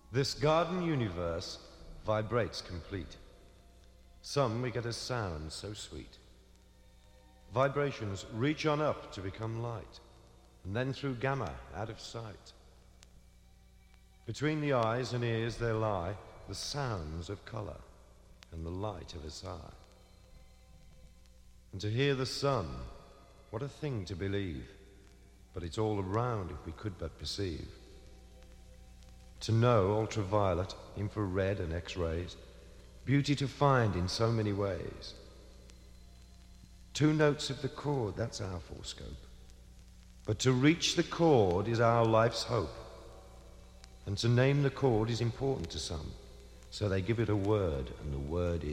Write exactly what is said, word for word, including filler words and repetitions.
This garden universe vibrates complete. Some we get a sound so sweet. Vibrations reach on up to become light, and then through gamma out of sight. Between the eyes and ears there lie the sounds of color and the light of a sigh. And to hear the sun, what a thing to believe, but it's all around if we could but perceive. To know ultraviolet, infrared and X-rays, beauty to find in so many ways. Two notes of the chord, that's our full scope. But to reach the chord is our life's hope. And to name the chord is important to some, so they give it a word, and the word is